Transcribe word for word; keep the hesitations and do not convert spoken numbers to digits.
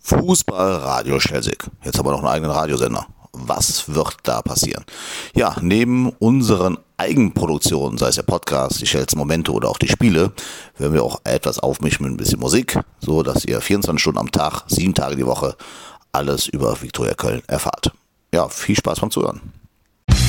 Fußball-Radio Schelsig. Jetzt haben wir noch einen eigenen Radiosender. Was wird da passieren? Ja, neben unseren Eigenproduktionen, sei es der Podcast, die Schels Momente oder auch die Spiele, werden wir auch etwas aufmischen mit ein bisschen Musik, so dass ihr vierundzwanzig Stunden am Tag, sieben Tage die Woche alles über Viktoria Köln erfahrt. Ja, viel Spaß beim Zuhören.